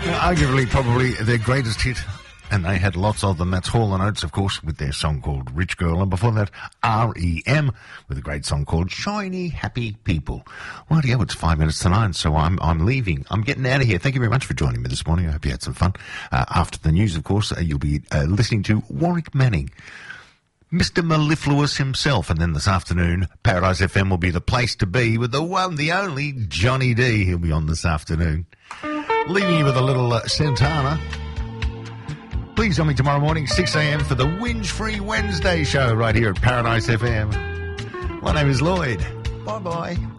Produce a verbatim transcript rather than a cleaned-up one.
Arguably, probably their greatest hit, and they had lots of them. That's Hall and Oates, of course, with their song called Rich Girl, and before that, R E M with a great song called Shiny Happy People. Well, yeah, it's five minutes to nine, so I'm I'm leaving. I'm getting out of here. Thank you very much for joining me this morning. I hope you had some fun. Uh, after the news, of course, uh, you'll be uh, listening to Warwick Manning, Mister Mellifluous himself, and then this afternoon, Paradise F M will be the place to be with the one, the only Johnny D. He'll be on this afternoon. Leaving you with a little uh, Santana. Please join me tomorrow morning, six a.m. for the Whinge Free Wednesday show right here at Paradise F M. My name is Lloyd. Bye-bye.